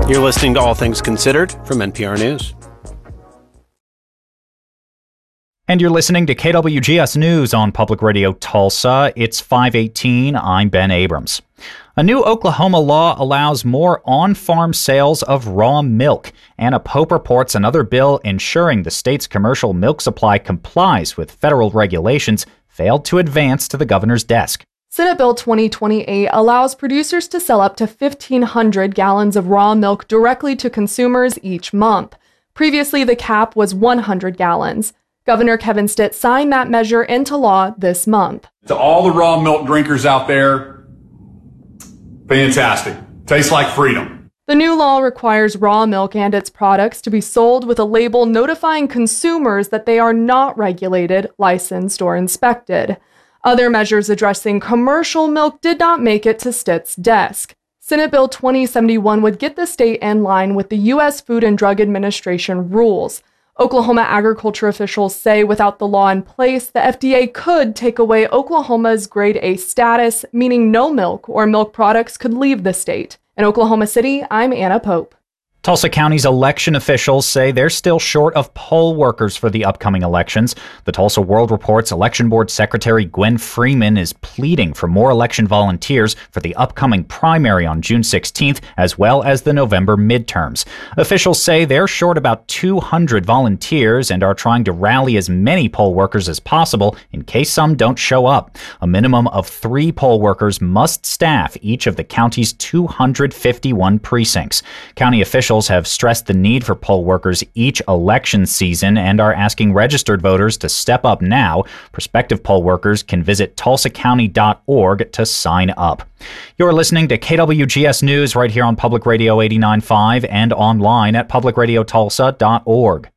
You're listening to All Things Considered from NPR News. And you're listening to KWGS News on Public Radio Tulsa. It's 5:18. I'm Ben Abrams. A new Oklahoma law allows more on-farm sales of raw milk. Anna Pope reports another bill ensuring the state's commercial milk supply complies with federal regulations failed to advance to the governor's desk. Senate Bill 2028 allows producers to sell up to 1,500 gallons of raw milk directly to consumers each month. Previously, the cap was 100 gallons. Governor Kevin Stitt signed that measure into law this month. To all the raw milk drinkers out there, fantastic. Tastes like freedom. The new law requires raw milk and its products to be sold with a label notifying consumers that they are not regulated, licensed, or inspected. Other measures addressing commercial milk did not make it to Stitt's desk. Senate Bill 2071 would get the state in line with the U.S. Food and Drug Administration rules. Oklahoma agriculture officials say without the law in place, the FDA could take away Oklahoma's Grade A status, meaning no milk or milk products could leave the state. In Oklahoma City, I'm Anna Pope. Tulsa County's election officials say they're still short of poll workers for the upcoming elections. The Tulsa World Report's Election Board Secretary Gwen Freeman is pleading for more election volunteers for the upcoming primary on June 16th, as well as the November midterms. Officials say they're short about 200 volunteers and are trying to rally as many poll workers as possible in case some don't show up. A minimum of 3 poll workers must staff each of the county's 251 precincts. County officials have stressed the need for poll workers each election season and are asking registered voters to step up now. Prospective poll workers can visit tulsacounty.org to sign up. You're listening to KWGS News right here on Public Radio 89.5 and online at publicradiotulsa.org.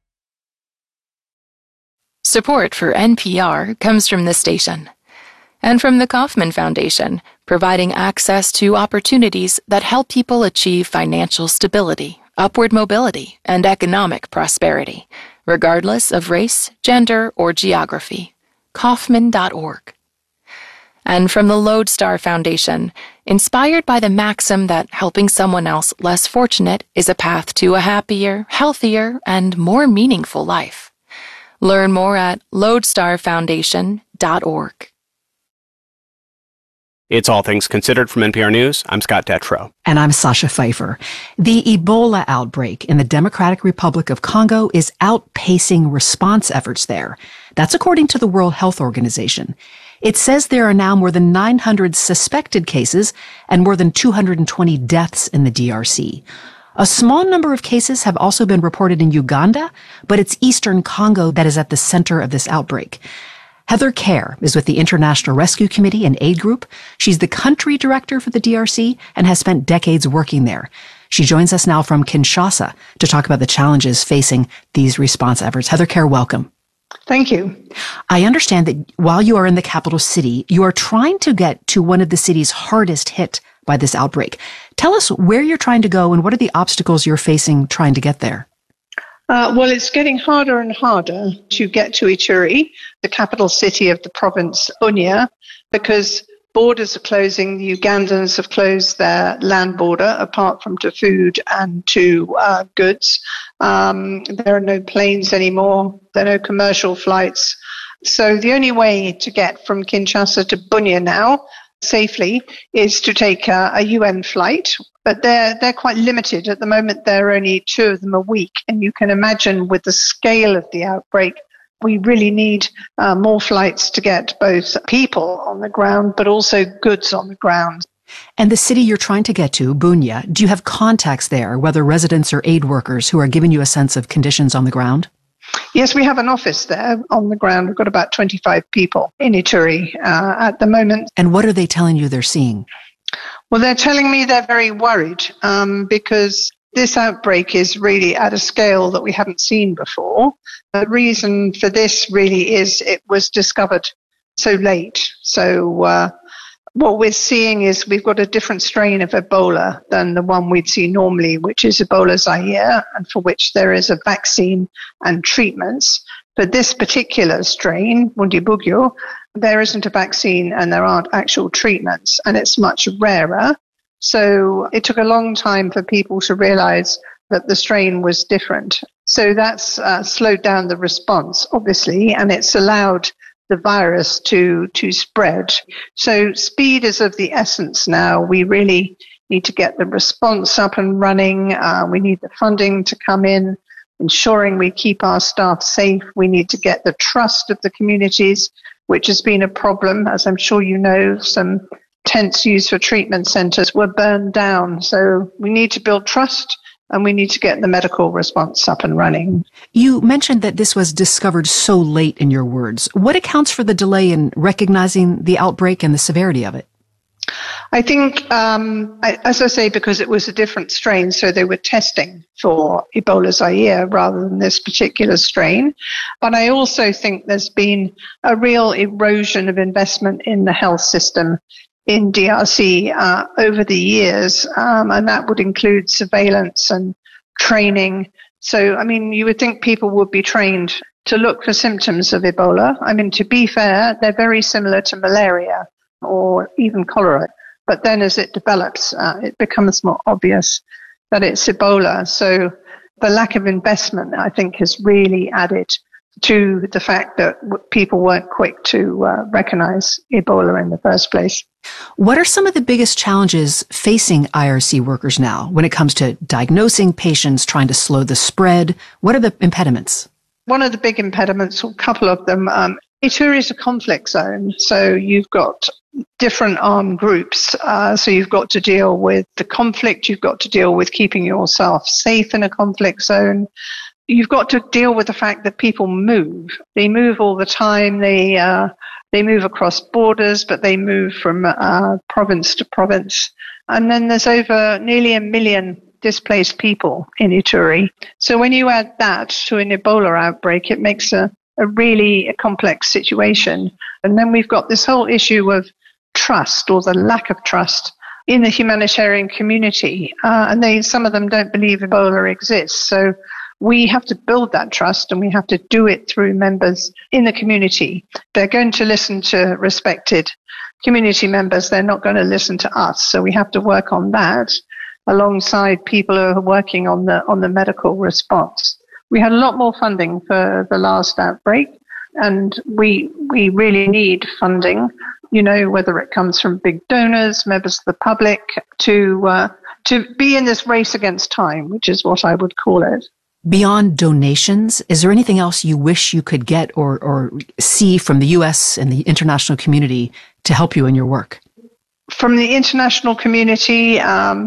Support for NPR comes from this station and from the Kauffman Foundation, providing access to opportunities that help people achieve financial stability, upward mobility, and economic prosperity, regardless of race, gender, or geography. Kauffman.org. And from the Lodestar Foundation, inspired by the maxim that helping someone else less fortunate is a path to a happier, healthier, and more meaningful life. Learn more at lodestarfoundation.org. It's All Things Considered from NPR News. I'm Scott Detrow. And I'm Sasha Pfeiffer. The Ebola outbreak in the Democratic Republic of Congo is outpacing response efforts there. That's according to the World Health Organization. It says there are now more than 900 suspected cases and more than 220 deaths in the DRC. A small number of cases have also been reported in Uganda, but it's eastern Congo that is at the center of this outbreak. Heather Kerr is with the International Rescue Committee and Aid Group. She's the country director for the DRC and has spent decades working there. She joins us now from Kinshasa to talk about the challenges facing these response efforts. Heather Kerr, welcome. Thank you. I understand that while you are in the capital city, you are trying to get to one of the cities hardest hit by this outbreak. Tell us where you're trying to go and what are the obstacles you're facing trying to get there? Well, it's getting harder and harder to get to Ituri, the capital city of the province, Bunia, because borders are closing. The Ugandans have closed their land border, apart from to food and to goods. There are no planes anymore. There are no commercial flights. So the only way to get from Kinshasa to Bunia now safely is to take a UN flight. But they're quite limited. At the moment, there are only 2 of them a week. And you can imagine with the scale of the outbreak, we really need more flights to get both people on the ground, but also goods on the ground. And the city you're trying to get to, Bunia, do you have contacts there, whether residents or aid workers who are giving you a sense of conditions on the ground? Yes, we have an office there on the ground. We've got about 25 people in Ituri at the moment. And what are they telling you they're seeing? Well, they're telling me they're very worried because this outbreak is really at a scale that we haven't seen before. The reason for this really is it was discovered so late. So what we're seeing is we've got a different strain of Ebola than the one we'd see normally, which is Ebola Zaire, and for which there is a vaccine and treatments. For this particular strain, Bundibugyo, there isn't a vaccine and there aren't actual treatments, and it's much rarer. So it took a long time for people to realize that the strain was different. So that's slowed down the response, obviously, and it's allowed the virus to spread. So speed is of the essence now. We really need to get the response up and running. We need the funding to come in, ensuring we keep our staff safe. We need to get the trust of the communities, which has been a problem. As I'm sure you know, some tents used for treatment centres were burned down. So we need to build trust, and we need to get the medical response up and running. You mentioned that this was discovered so late in your words. What accounts for the delay in recognizing the outbreak and the severity of it? I think, as I say, because it was a different strain, so they were testing for Ebola Zaire rather than this particular strain. But I also think there's been a real erosion of investment in the health system in DRC over the years, and that would include surveillance and training. So, I mean, you would think people would be trained to look for symptoms of Ebola. I mean, to be fair, they're very similar to malaria or even cholera. But then as it develops, it becomes more obvious that it's Ebola. So the lack of investment, I think, has really added to the fact that people weren't quick to recognize Ebola in the first place. What are some of the biggest challenges facing IRC workers now when it comes to diagnosing patients, trying to slow the spread? What are the impediments? One of the big impediments, or a couple of them, Ituri is a conflict zone, so you've got different armed groups. So you've got to deal with the conflict, you've got to deal with keeping yourself safe in a conflict zone. You've got to deal with the fact that people move. They move all the time. They move across borders, but they move from province to province. And then there's over nearly 1 million displaced people in Ituri. So when you add that to an Ebola outbreak, it makes a really complex situation. And then we've got this whole issue of trust, or the lack of trust, in the humanitarian community. And some of them don't believe Ebola exists. So we have to build that trust, and we have to do it through members in the community. They're going to listen to respected community members. They're not going to listen to us. So we have to work on that alongside people who are working on the medical response. We had a lot more funding for the last outbreak, and we really need funding, whether it comes from big donors, members of the public, to be in this race against time, which is what I would call it. Beyond donations, is there anything else you wish you could get or see from the U.S. and the international community to help you in your work? From the international community,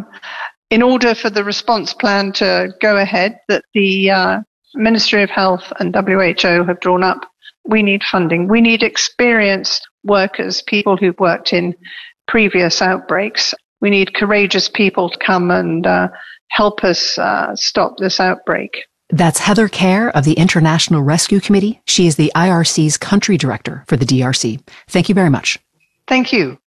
in order for the response plan to go ahead that the Ministry of Health and WHO have drawn up, we need funding. We need experienced workers, people who've worked in previous outbreaks. We need courageous people to come and help us stop this outbreak. That's Heather Kerr of the International Rescue Committee. She is the IRC's country director for the DRC. Thank you very much. Thank you.